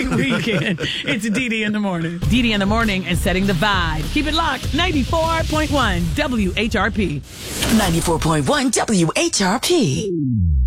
weekend. It's DD in the morning. DD in the morning and setting the vibe. Keep it locked. 94.1 WHRP. 94.1 WHRP.